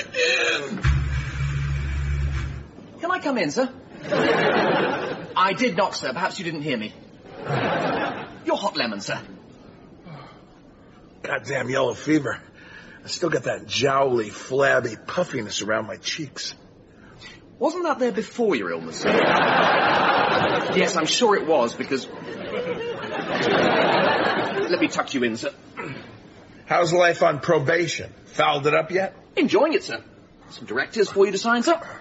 in. Can I come in, sir? I did knock, sir. Perhaps you didn't hear me. Your hot lemon, sir. Goddamn yellow fever. I still got that jowly, flabby puffiness around my cheeks. Wasn't that there before your illness, sir? Yes, I'm sure it was, because... Let me tuck you in, sir. How's life on probation? Fouled it up yet? Enjoying it, sir. Some directives for you to sign, sir.